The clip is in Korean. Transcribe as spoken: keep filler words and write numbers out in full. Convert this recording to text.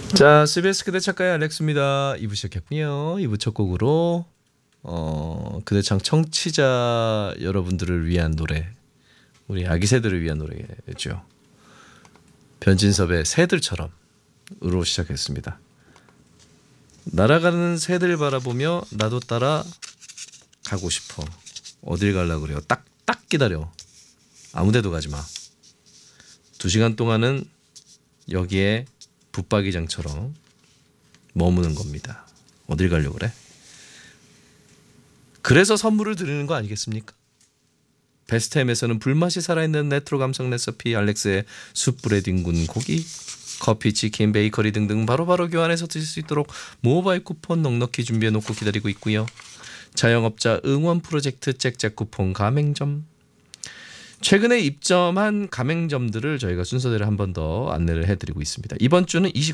자, 씨비에스 그대 작가의 알렉스입니다. 이 부 시작했고요. 이 부 첫 곡으로 어, 그대창 청취자 여러분들을 위한 노래, 우리 아기 새들을 위한 노래죠. 변진섭의 새들처럼으로 시작했습니다. 날아가는 새들 바라보며 나도 따라 가고 싶어. 어딜 갈라 그래요? 딱, 딱 기다려. 아무데도 가지 마. 두 시간 동안은 여기에 붙박이장처럼 머무는 겁니다. 어딜 가려고 그래? 그래서 선물을 드리는 거 아니겠습니까? 베스트햄에서는 불맛이 살아있는 레트로 감성 레시피 알렉스의 숯불에 뒹군 고기, 커피, 치킨, 베이커리 등등 바로바로 교환해서 드실 수 있도록 모바일 쿠폰 넉넉히 준비해놓고 기다리고 있고요. 자영업자 응원 프로젝트 잭잭 쿠폰 가맹점, 최근에 입점한 가맹점들을 저희가 순서대로 한 번 더 안내를 해드리고 있습니다. 이번 주는